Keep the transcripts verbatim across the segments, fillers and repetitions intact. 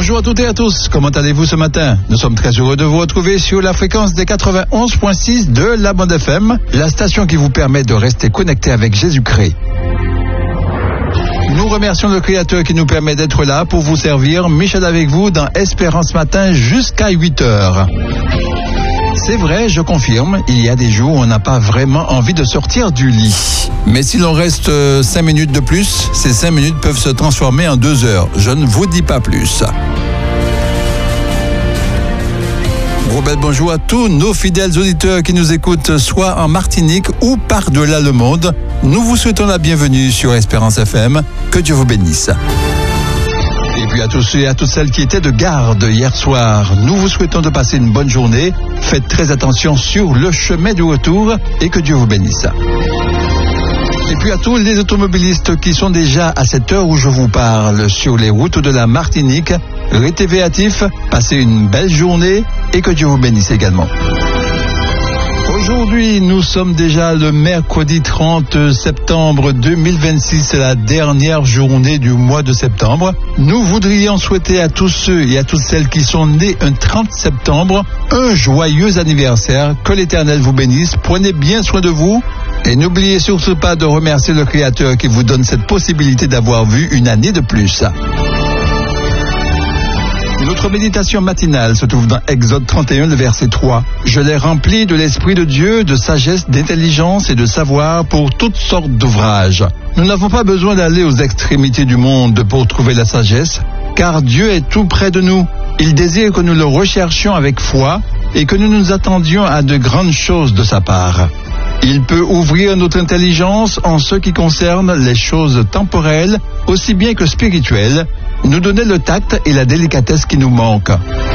Bonjour à toutes et à tous, comment allez-vous ce matin? Nous sommes très heureux de vous retrouver sur la fréquence des quatre-vingt-onze virgule six de la bande F M, la station qui vous permet de rester connecté avec Jésus-Christ. Nous remercions le Créateur qui nous permet d'être là pour vous servir. Michel avec vous dans Espérance Matin jusqu'à huit heures. C'est vrai, je confirme, il y a des jours où on n'a pas vraiment envie de sortir du lit. Mais si l'on reste euh, cinq minutes de plus, ces cinq minutes peuvent se transformer en deux heures. Je ne vous dis pas plus. Gros bel bonjour à tous nos fidèles auditeurs qui nous écoutent soit en Martinique ou par-delà le monde. Nous vous souhaitons la bienvenue sur Espérance F M. Que Dieu vous bénisse. Et puis à tous et à toutes celles qui étaient de garde hier soir, nous vous souhaitons de passer une bonne journée. Faites très attention sur le chemin du retour et que Dieu vous bénisse. Et puis à tous les automobilistes qui sont déjà à cette heure où je vous parle sur les routes de la Martinique, restez véatifs, passez une belle journée et que Dieu vous bénisse également. Aujourd'hui, nous sommes déjà le mercredi trente septembre deux mille vingt-six, c'est la dernière journée du mois de septembre. Nous voudrions souhaiter à tous ceux et à toutes celles qui sont nés un trente septembre un joyeux anniversaire. Que l'Éternel vous bénisse, prenez bien soin de vous et n'oubliez surtout pas de remercier le Créateur qui vous donne cette possibilité d'avoir vu une année de plus. Notre méditation matinale se trouve dans Exode trente et un, le verset trois. Je l'ai rempli de l'Esprit de Dieu, de sagesse, d'intelligence et de savoir pour toutes sortes d'ouvrages. Nous n'avons pas besoin d'aller aux extrémités du monde pour trouver la sagesse, car Dieu est tout près de nous. Il désire que nous le recherchions avec foi et que nous nous attendions à de grandes choses de sa part. Il peut ouvrir notre intelligence en ce qui concerne les choses temporelles, aussi bien que spirituelles, nous donner le tact et la délicatesse qui nous manquent.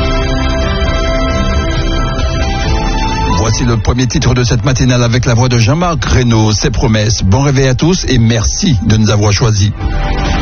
Voici le premier titre de cette matinale avec la voix de Jean-Marc Reynaud, ses promesses. Bon réveil à tous et merci de nous avoir choisis.